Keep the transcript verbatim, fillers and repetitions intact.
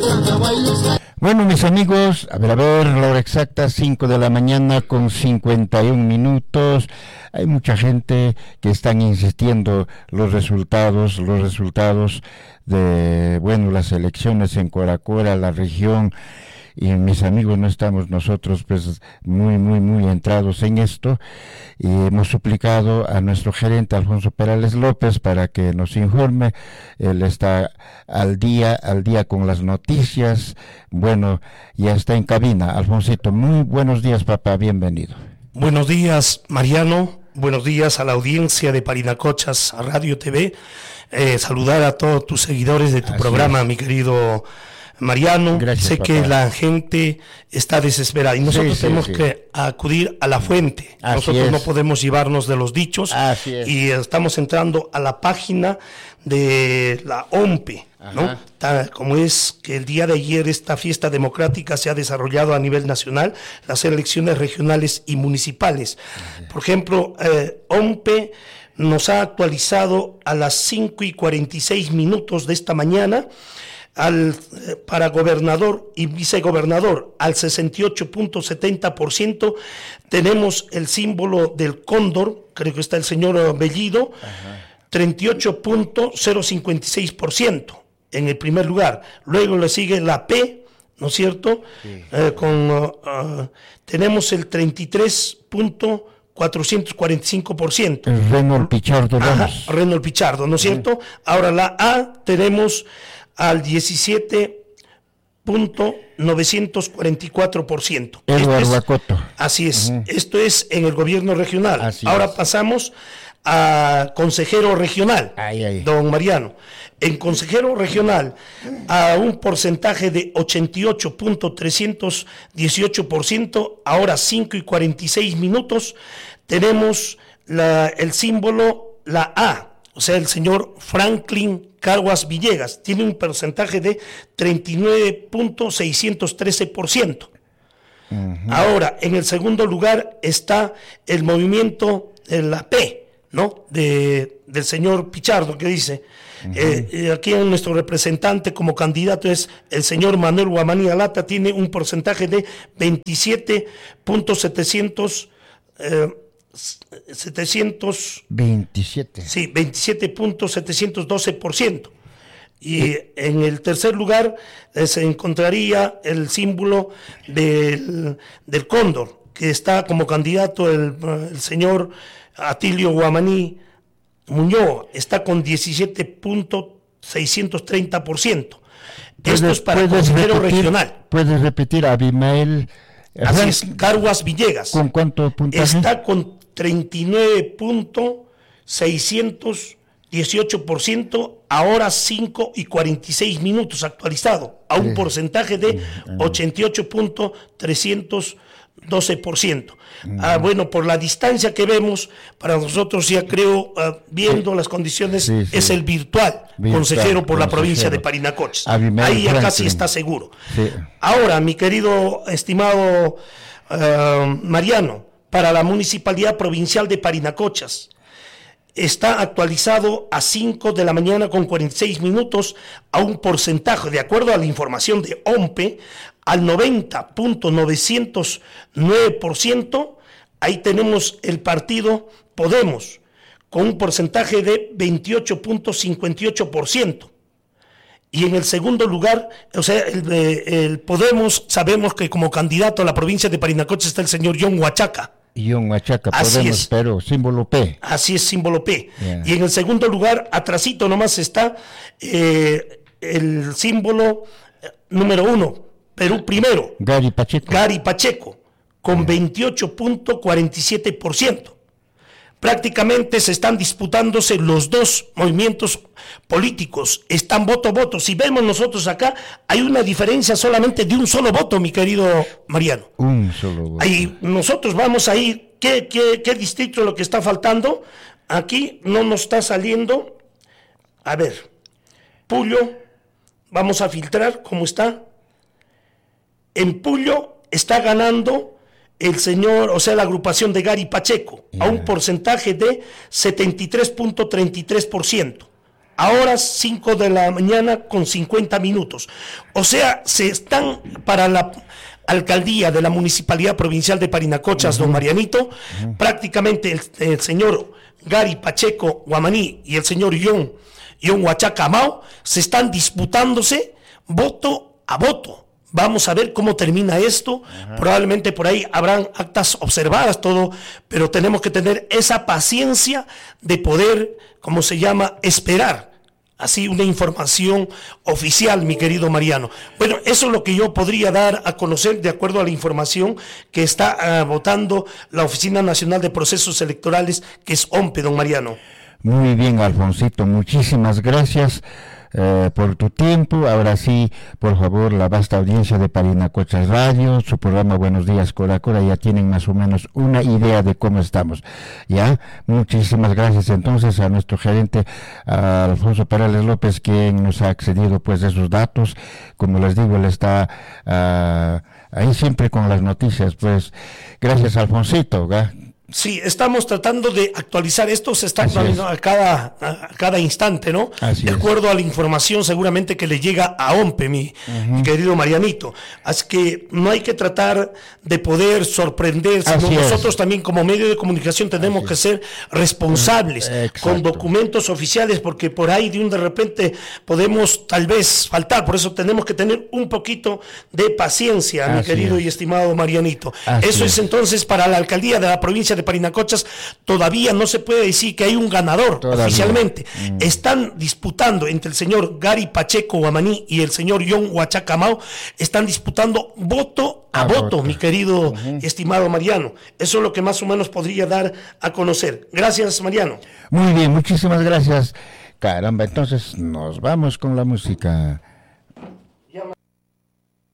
Bueno, mis amigos, a ver, a ver, la hora exacta, cinco de la mañana con cincuenta y un minutos. Hay mucha gente que están insistiendo los resultados, los resultados de, bueno, las elecciones en Coracora, la región. Y mis amigos, no estamos nosotros pues muy, muy, muy entrados en esto, y hemos suplicado a nuestro gerente Alfonso Perales López para que nos informe. Él está al día, al día con las noticias. Bueno, ya está en cabina. Alfonsito, muy buenos días, papá, bienvenido. Buenos días, Mariano, buenos días a la audiencia de Parinacochas Radio T V, eh, saludar a todos tus seguidores de tu Así programa, es. Mi querido Mariano. Gracias, sé papá. Que la gente está desesperada y nosotros sí, tenemos sí, sí. que acudir a la fuente. Así nosotros es. No podemos llevarnos de los dichos. Así es. Y estamos entrando a la página de la O M P E, ¿no? Tal como es que el día de ayer esta fiesta democrática se ha desarrollado a nivel nacional, las elecciones regionales y municipales. Ajá. Por ejemplo, eh, O M P E nos ha actualizado a las cinco y cuarenta y seis minutos de esta mañana. Al, eh, para gobernador y vicegobernador al sesenta y ocho punto setenta por ciento, tenemos el símbolo del cóndor, creo que está el señor Bellido, Ajá. treinta y ocho punto cero cincuenta y seis por ciento en el primer lugar. Luego le sigue la P, ¿no es cierto? Sí. Eh, con uh, uh, tenemos el treinta y tres punto cuatrocientos cuarenta y cinco por ciento. El Reynolds Pichardo. Ajá, Reynolds Pichardo, ¿no es cierto? Sí. Ahora la A tenemos al diecisiete punto novecientos cuarenta y cuatro por ciento. Eduardo Acoto. Así es, uh-huh. Esto es en el gobierno regional. Así Ahora es. Pasamos a consejero regional, ay, ay. Don Mariano. En consejero regional, a un porcentaje de ochenta y ocho punto trescientos dieciocho por ciento, ahora cinco y cuarenta y seis minutos, tenemos la, el símbolo, la A, o sea, el señor Franklin Caguas Villegas, tiene un porcentaje de treinta y nueve punto seiscientos trece por ciento. Uh-huh. Ahora, en el segundo lugar está el movimiento de la P, ¿no? De, del señor Pichardo, que dice, uh-huh. eh, aquí nuestro representante como candidato es el señor Manuel Guamaní Alata, tiene un porcentaje de veintisiete punto setecientos eh, setecientos veintisiete. Sí, veintisiete punto setecientos doce por ciento. Y sí. En el tercer lugar eh, se encontraría el símbolo del, del cóndor, que está como candidato el, el señor Atilio Guamaní Muñoz, está con diecisiete punto seiscientos treinta por ciento. Esto es para el consejero repetir, regional. ¿Puedes repetir, Abimael? Así es, Caguas Villegas. ¿Con cuánto puntaje? Está con treinta y nueve punto seiscientos dieciocho por ciento, ahora cinco y cuarenta y seis minutos actualizado, a un sí. porcentaje de ochenta y ocho punto trescientos doce por ciento. Uh-huh. Ah, bueno, por la distancia que vemos, para nosotros ya creo, uh, viendo sí. las condiciones, sí, sí. es el virtual, virtual consejero por consejero. La provincia de Parinacochas. Ahí ya casi está seguro. Sí. Ahora, mi querido, estimado uh, Mariano, para la Municipalidad Provincial de Parinacochas, está actualizado a cinco de la mañana con cuarenta y seis minutos a un porcentaje, de acuerdo a la información de O M P E, al noventa punto novecientos nueve por ciento. Ahí tenemos el partido Podemos, con un porcentaje de veintiocho punto cincuenta y ocho por ciento. Y en el segundo lugar, o sea, el, el Podemos, sabemos que como candidato a la provincia de Parinacochas está el señor John Huachaca. John Huachaca, Podemos, pero símbolo P. Así es, símbolo P. Yeah. Y en el segundo lugar, atrasito nomás está eh, el símbolo número uno, Perú primero. Gary Pacheco. Gary Pacheco, con yeah. veintiocho punto cuarenta y siete por ciento. Prácticamente se están disputándose los dos movimientos políticos, están voto a voto. Si vemos nosotros acá, hay una diferencia solamente de un solo voto, mi querido Mariano. Un solo voto. Ahí nosotros vamos a ir, ¿qué, qué, qué distrito es lo que está faltando? Aquí no nos está saliendo, a ver, Puyo, vamos a filtrar cómo está. En Puyo está ganando el señor, o sea, la agrupación de Gary Pacheco, yeah. a un porcentaje de setenta y tres punto treinta y tres por ciento. ahora cinco de la mañana con cincuenta minutos. O sea, se están para la alcaldía de la Municipalidad Provincial de Parinacochas, uh-huh. don Marianito, uh-huh. prácticamente el, el señor Gary Pacheco Guamaní y el señor John, John Huachaca Amao se están disputándose voto a voto. Vamos a ver cómo termina esto. Ajá. Probablemente por ahí habrán actas observadas, todo, pero tenemos que tener esa paciencia de poder, ¿cómo se llama?, esperar así una información oficial, mi querido Mariano. Bueno, eso es lo que yo podría dar a conocer de acuerdo a la información que está uh, votando la Oficina Nacional de Procesos Electorales, que es O M P E, don Mariano. Muy bien, Alfonsito, muchísimas gracias eh, por tu tiempo. Ahora sí, por favor, la vasta audiencia de Parinacochas Radio, su programa Buenos Días Cora Cora, ya tienen más o menos una idea de cómo estamos. Ya, muchísimas gracias entonces a nuestro gerente, a Alfonso Perales López, quien nos ha accedido pues de esos datos. Como les digo, él está uh, ahí siempre con las noticias, pues gracias, Alfonsito, ¿verdad? Sí, estamos tratando de actualizar esto, se está actualizando a cada, a cada instante, ¿no? Así de acuerdo es. a la información seguramente que le llega a O M P E, mi, uh-huh. mi querido Marianito. Así que no hay que tratar de poder sorprender, sino Así nosotros es. también como medio de comunicación tenemos Así que es. ser responsables Exacto. con documentos oficiales, porque por ahí de un de repente podemos tal vez faltar, por eso tenemos que tener un poquito de paciencia, Así mi querido es. y estimado Marianito. Así eso es. es entonces para la alcaldía de la provincia de Parinacochas. Todavía no se puede decir que hay un ganador Todavía. oficialmente. Mm. Están disputando entre el señor Gary Pacheco Guamaní y el señor John Huachaca Amao, están disputando voto a, a voto, voto, mi querido uh-huh. estimado Mariano. Eso es lo que más o menos podría dar a conocer. Gracias, Mariano. Muy bien, muchísimas gracias. Caramba, entonces nos vamos con la música.